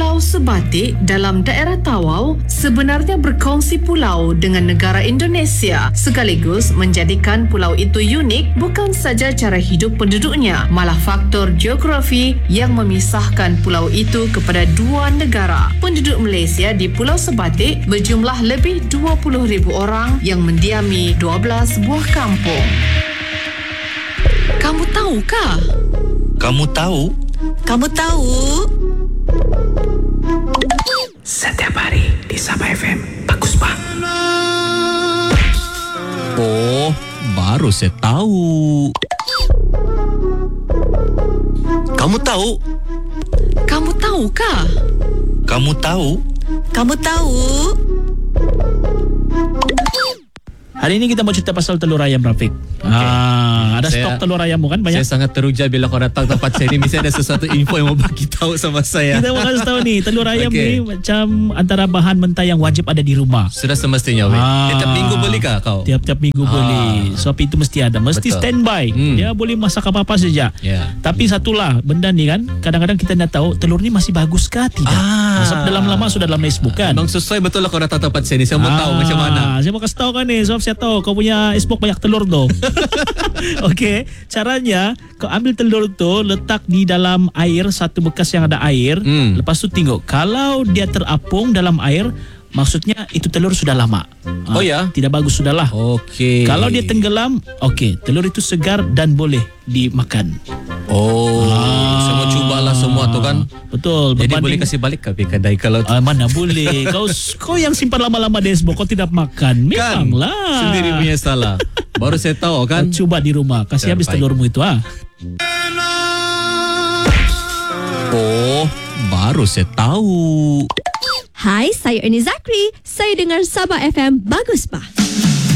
Pulau Sebatik dalam daerah Tawau sebenarnya berkongsi pulau dengan negara Indonesia, sekaligus menjadikan pulau itu unik bukan saja cara hidup penduduknya, malah faktor geografi yang memisahkan pulau itu kepada dua negara. Penduduk Malaysia di Pulau Sebatik berjumlah lebih 20,000 orang yang mendiami 12 buah kampung. Kamu tahukah? Kamu tahu? Kamu tahu? Setiap hari di Sabah FM. Bagus, Pak. Oh, baru saya tahu. Kamu tahu? Kamu tahukah? Kamu tahu? Kamu tahu? Hari ini kita mau cerita pasal telur ayam, Rafiq. Ada stok telur ayammu kan banyak? Saya sangat teruja bila kau datang tempat saya ni. Mesti ada sesuatu info yang mau bagi tahu sama saya. Kita mau kasih tahu nih, telur ayam ni macam antara bahan mentah yang wajib ada di rumah. Sudah semestinya. Tiap minggu beli kah kau? Tiap-tiap minggu beli. Sebab itu mesti ada. Mesti Betul. standby. Dia boleh masak apa-apa saja. Tapi satulah, benda ni kan, kadang-kadang kita nak tahu telur ni masih bagus kah tidak. Sebab dalam lama sudah dalam Facebook kan. Memang sesuai betul lah kau datang tempat saya ni. Saya mau tahu macam mana. Saya mau kasih tahu kan ni, sebab saya tahu kau punya Facebook banyak telur tu. Okey, caranya kau ambil telur tu, letak di dalam air, satu bekas yang ada air. Lepas tu tengok, kalau dia terapung dalam air, maksudnya itu telur sudah lama. Oh ya? Tidak bagus sudahlah. Okey. Kalau dia tenggelam, okey, telur itu segar dan boleh dimakan. Saya mau cubalah semua tu kan. Betul. Jadi boleh kasih balik ke kedai kalau mana boleh. Kau yang simpan lama-lama di Facebook, kau tidak makan. Memanglah. Sendiri punya salah. Baru saya tahu kan. Coba di rumah, kasih habis telurmu itu Oh, baru saya tahu. Hai, saya Ernie Zakri. Saya dengar Sabah FM. Bagus, Pak.